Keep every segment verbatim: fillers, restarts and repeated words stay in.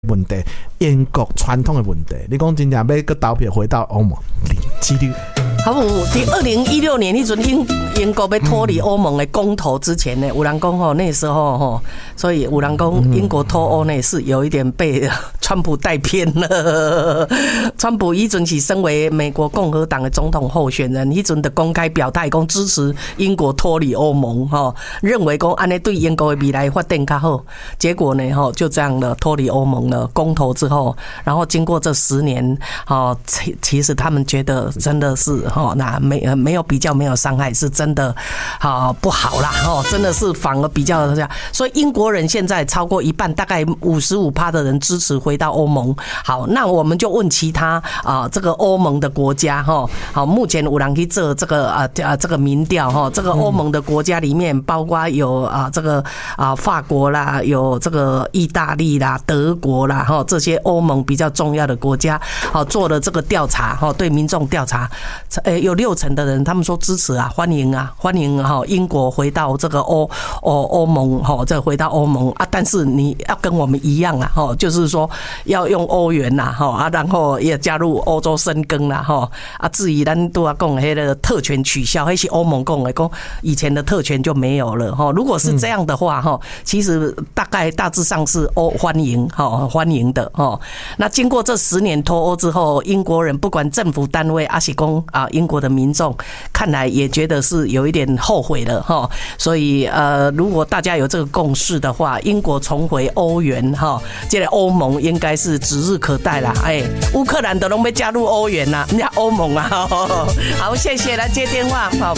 问题，英国传统的问题，你讲真正要个投票回到欧盟，零几率。 好不，在二零一六年，那阵英英国要脱离欧盟的公投之前呢，有人讲吼，那时候吼，所以有人讲英国脱欧呢是有一点被川普带偏了。川普以前是身为美国共和党的总统候选人，以前的公开表态讲支持英国脱离欧盟，吼，认为讲安尼对英国的未来发展较好。结果呢，吼就这样的脱离欧盟了，公投之后，然后经过这十年，哦，其其实他们觉得真的是。哦，那没没有比较没有伤害，是真的，好不好啦？哦，真的是反而比较这样。所以英国人现在超过一半，大概五十五趴的人支持回到欧盟。好，那我们就问其他啊，这个欧盟的国家哈，好，目前有人去做这个啊啊这个民调哈，这个欧盟的国家里面，包括有啊这个啊法国啦，有这个意大利啦、德国啦哈，这些欧盟比较重要的国家，好做了这个调查哈，对民众调查。呃，有六成的人，他们说支持啊，欢迎啊，欢迎哈，英国回到这个欧欧欧盟哈，再回到欧盟啊，但是你要跟我们一样啊，哈，就是说要用欧元呐，哈啊，然后也加入欧洲深耕啦，哈啊，至于咱都要讲那个特权取消，那是欧盟讲的，讲以前的特权就没有了哈。如果是这样的话哈，其实大概大致上是欧欢迎哈，欢迎的哈。那经过这十年脱欧之后，英国人不管政府单位，还是讲啊。英国的民众看来也觉得是有一点后悔了哈，所以呃，如果大家有这个共识的话，英国重回欧元哈，这个欧盟应该是指日可待啦。哎，乌克兰都能被加入欧元啦，人家欧盟啊。好，谢谢来接电话。好，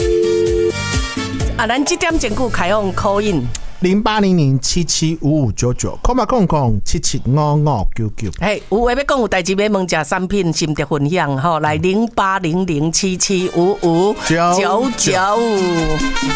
啊，咱这点前句开放 call in。 零八零零七七五五九九，空嘛空空七七五五九九。 嘿，有话要讲，有代志要问，食产品心得分享吼，来零八零零七七五五九九。